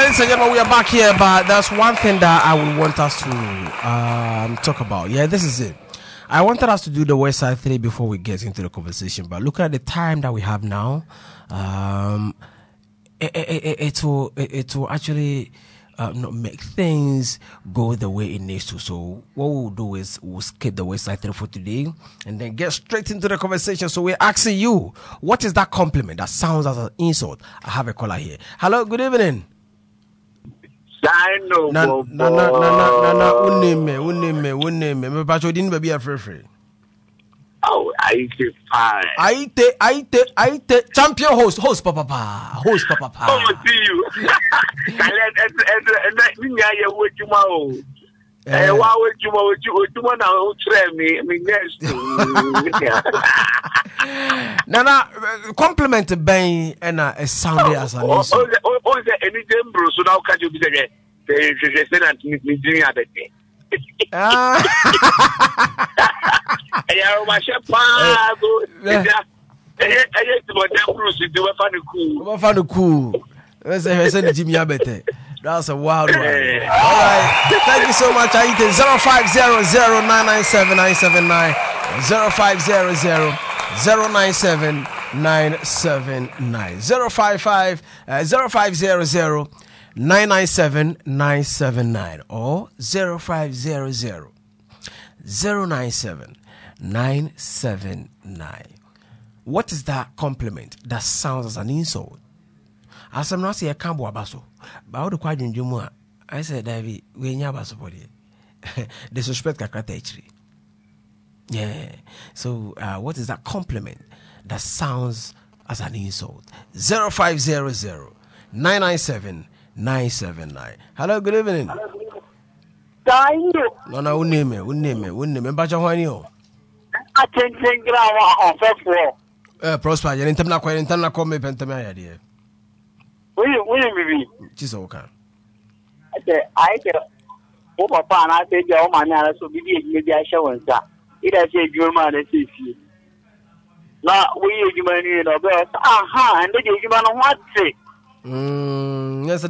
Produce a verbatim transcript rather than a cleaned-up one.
ladies and gentlemen, we are back here, but there's one thing that I would want us to um, talk about. Yeah, this is it. I wanted us to do the West Side three before we get into the conversation, but look at the time that we have now. Um, it, it, it, it will it, it will actually uh, not make things go the way it needs to. So what we'll do is we'll skip the West Side three for today and then get straight into the conversation. So we're asking you, what is that compliment that sounds as an insult? I have a caller here. Hello, good evening. I know. Na na na na na na uneme uneme uneme me pacho din baby afrefre. Oh, I say fine. Aite aite aite champion host host papa pa host papa pa. Oh, see you. And and and and me ya ye wo juma o. Eh wa wo juma wo juma na o tre me me next. Na na compliment ben and a sound as an insult. Oh, oh, the any dembro so now catch you be say je sais na me me avec. Ah. Yeah, my chef, pa go. Yeah, yeah, yeah. But them Bruce, they were funny cool. Were funny cool. Let's say, let's say Jimmy Abete. That's a wild one. All right. Thank you so much. I eat it. Zero five zero zero nine nine seven nine seven nine. Zero five zero zero zero nine seven nine seven nine. Zero five five zero five zero zero nine nine seven nine seven nine or zero five zero zero zero nine seven nine seven nine. What is that compliment that sounds as an insult? As I'm not saying a cambo abaso, but how the quite in Jumua, I said, David, we ain't abaso body. Disrespect kakate. Yeah. So, uh, what is that compliment that sounds as an insult? Zero five zero zero nine nine seven nine seven nine. Hello, good evening. No, no, we name it, we name it, we name it. But you're you. I can't think on first floor. Uh, Prosper, you're in Tamna, in Tamna, come up and tell me idea. We, we, we. Just okay. I say, I say, oh, papa, and I say, your man, so maybe I show and that. It has a good man, I see you. Now, we, you man, you know, aha, and then you man, what say? Mm, yes.